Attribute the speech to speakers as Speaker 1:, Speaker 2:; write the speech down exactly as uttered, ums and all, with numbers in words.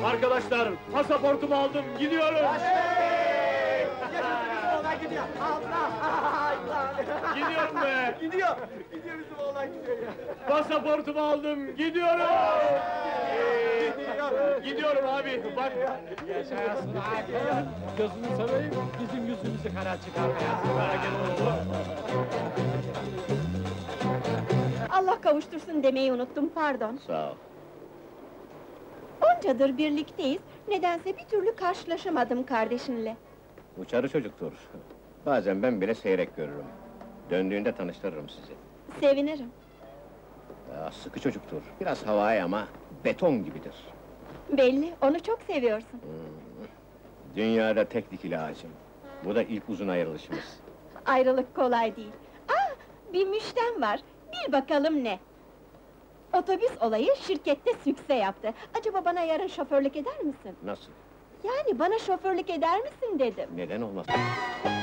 Speaker 1: Arkadaşlar, pasaportumu aldım, gidiyorum!
Speaker 2: Oğlan gidiyor. Allah! Allah!
Speaker 1: Gidiyorum be!
Speaker 2: Gidiyor. Gidiyor bizim oğlan gidiyor ya.
Speaker 1: Pasaportumu aldım, gidiyorum!
Speaker 2: Gidiyor.
Speaker 1: Gidiyorum abi, bak!
Speaker 3: Yaşayasın Hakan! Gözünü seveyim, bizim yüzümüzü kara çıkarmayasın.
Speaker 4: Allah kavuştursun demeyi unuttum, pardon.
Speaker 1: Sağ ol.
Speaker 4: Oncadır birlikteyiz, nedense bir türlü karşılaşamadım kardeşinle.
Speaker 5: Uçarı çocuktur. Bazen ben bile seyrek görürüm. Döndüğünde tanıştırırım sizi.
Speaker 4: Sevinirim.
Speaker 5: Ya, sıkı çocuktur. Biraz havai ama beton gibidir.
Speaker 4: Belli, onu çok seviyorsun.
Speaker 5: Dünyada tek dikili ağacım. Bu da ilk uzun ayrılışımız.
Speaker 4: Ayrılık kolay değil. Aa, bir müştem var, bil bakalım ne? Otobüs olayı şirkette sükse yaptı. Acaba bana yarın şoförlük eder misin?
Speaker 5: Nasıl?
Speaker 4: Yani bana şoförlük eder misin dedim.
Speaker 5: Neden olmasın?